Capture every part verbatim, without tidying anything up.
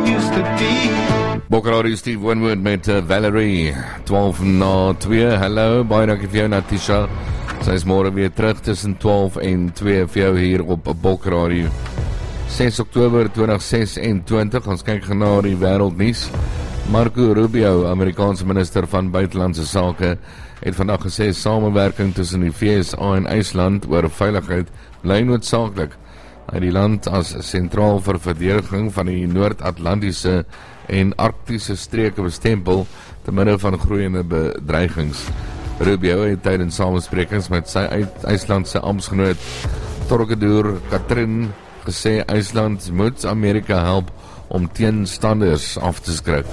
used to be. Bokker Steve Winwood met uh, Valerie, twaalf na twee, hallo, baie dankie vir jou Natisha, sy is môre weer terug tussen twaalf en twee vir jou hier op Bokker ses Oktober twintig ses-en-twintig, ons kyk na die wêreldnuus. Marco Rubio, Amerikaanse minister van buitelandse sake, het vandag gesê samewerking tussen die V S A en IJsland oor veiligheid bly noodsaaklik. Hy die land as sentraal vir verdediging van die Noord-Atlantiese en Arktiese streke bestempel te midde van groeiende bedreigings. Rubio het tydens samesprekings met sy IJslandse amptsgenoot Torgedur Katrin gesê IJsland moet Amerika help om teenstanders af te skrik.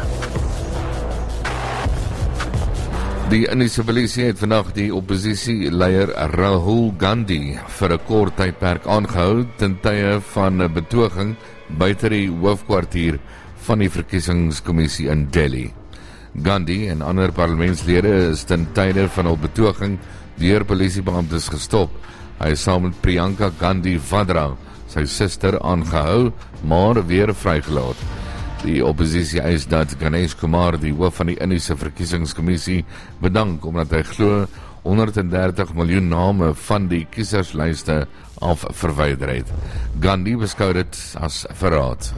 Die Indiese polisie het vandag die oppositieleier Rahul Gandhi vir 'n kort tydperk aangehou ten tye van 'n betoging buite die hoofkwartier van die verkiesingskommissie in Delhi. Gandhi en ander parlementslede is ten tye van 'n betoging deur polisiebeamptes gestop. Hy is saam met Priyanka Gandhi Vadra, sy suster, aangehou, maar weer vrygelaat. Die oppositie eis dat Ganesh Kumar, die hoof van die Indiese verkiesingskommissie, bedank omdat hy glo honderddertig miljoen name van die kieserslyste af verwyder het. Gandhi beskou dit as verraad.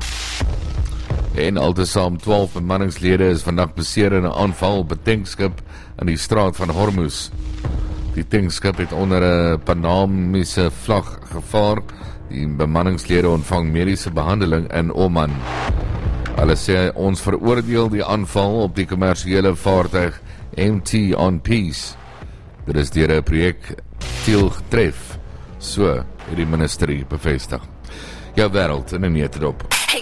En altesaam twaalf bemanningslede is vandag beseer in 'n aanval op 'n tankskip in die straat van Hormuz. Die tankskip het onder 'n Panamese vlag gevaar. Die bemanningslede ontvang mediese behandeling in Oman. Hulle sê ons veroordeel die aanval op die kommersiële vaartuig M T on Peace. Dit is deur 'n projek Tiel getref, so het die ministerie bevestig. Jou wêreld in 'n neutedop.